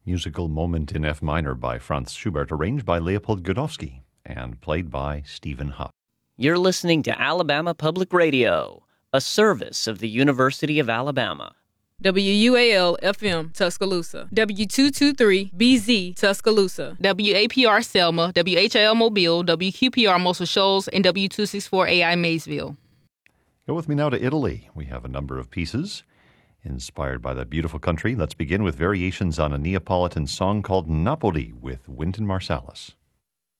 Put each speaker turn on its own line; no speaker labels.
Musical moment in F minor by Franz Schubert, arranged by Leopold Godowsky and played by Stephen Huff.
You're listening to Alabama Public Radio, a service of the University of Alabama.
WUAL-FM, Tuscaloosa. W223-BZ, Tuscaloosa.
WAPR Selma, WHIL Mobile, WQPR Muscle Shoals, and W264AI Maysville.
Go with me now to Italy. We have a number of pieces inspired by that beautiful country. Let's begin with variations on a Neapolitan song called Napoli with Wynton Marsalis.